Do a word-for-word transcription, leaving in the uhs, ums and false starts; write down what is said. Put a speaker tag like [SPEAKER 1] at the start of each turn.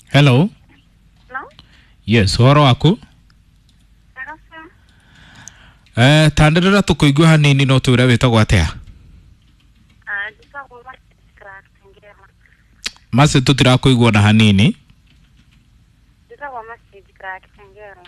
[SPEAKER 1] Hello.
[SPEAKER 2] No?
[SPEAKER 1] Yes, horo waku? Eh, tandera tukuigua hanini no twire witagwo atia?
[SPEAKER 2] Ah, nditagwo Masitengera.
[SPEAKER 1] Mase tutirakuigua na hanini.
[SPEAKER 2] Nditagwo Masitengera.